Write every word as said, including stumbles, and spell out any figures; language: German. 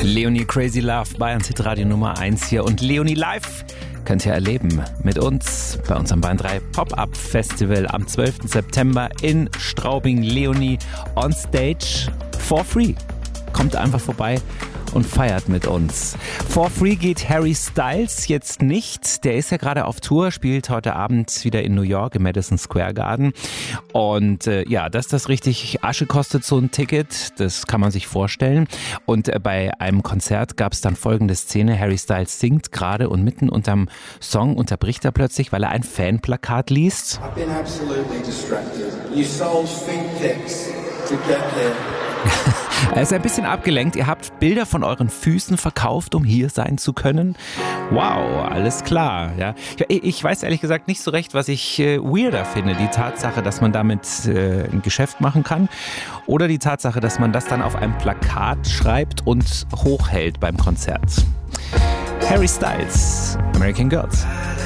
Leonie Crazy Love, Bayerns Hitradio Nummer eins hier. Und Leonie live könnt ihr erleben mit uns bei unserem Bayern drei Pop-Up Festival am zwölften September in Straubing. Leonie on stage for free. Kommt einfach vorbei und feiert mit uns. For free geht Harry Styles jetzt nicht. Der ist ja gerade auf Tour, spielt heute Abend wieder in New York im Madison Square Garden. Und äh, ja, dass das richtig Asche kostet, so ein Ticket, das kann man sich vorstellen. Und äh, bei einem Konzert gab es dann folgende Szene. Harry Styles singt gerade und mitten unterm Song unterbricht er plötzlich, weil er ein Fanplakat liest. I've been absolutely distracted. You sold feet pics to get here. Er ist ein bisschen abgelenkt. Ihr habt Bilder von euren Füßen verkauft, um hier sein zu können. Wow, alles klar. Ja. Ich weiß ehrlich gesagt nicht so recht, was ich äh, weirder finde. Die Tatsache, dass man damit äh, ein Geschäft machen kann oder die Tatsache, dass man das dann auf einem Plakat schreibt und hochhält beim Konzert. Harry Styles, American Girls.